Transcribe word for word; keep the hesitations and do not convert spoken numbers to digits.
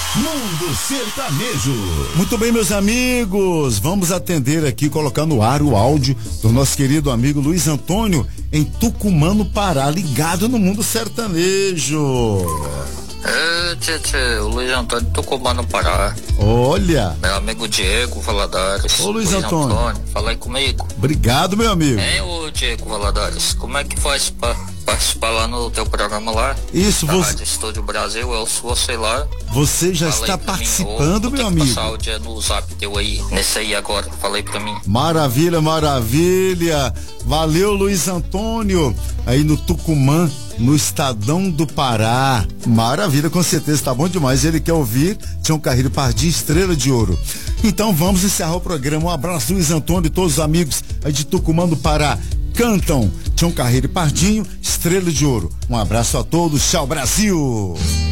Mundo Sertanejo. Muito bem, meus amigos, vamos atender aqui, colocar no ar o áudio do nosso querido amigo Luiz Antônio em Tucumã, no Pará, ligado no Mundo Sertanejo. É, tchê, tchê, o Luiz Antônio Tucumã, no Pará. Olha. Meu amigo Diego Valadares. Ô, Luiz, Luiz Antônio. Antônio, fala aí comigo. Obrigado, meu amigo. Hein, ô Diego Valadares, como é que faz pra participar lá no teu programa lá? Isso, da você... Rádio Estúdio Brasil, eu sou você lá. Você já Fala está participando, mim, meu amigo. Vou passar o dia no zap teu aí, nesse aí agora, falei pra mim. Maravilha, maravilha. Valeu, Luiz Antônio, aí no Tucumã, no Estadão do Pará. Maravilha, com certeza, tá bom demais. Ele quer ouvir Tião Carreiro Pardinho, Estrela de Ouro. Então vamos encerrar o programa. Um abraço, Luiz Antônio e todos os amigos aí de Tucumã do Pará. Cantam Tião Carreiro e Pardinho, Estrela de Ouro. Um abraço a todos, tchau, Brasil!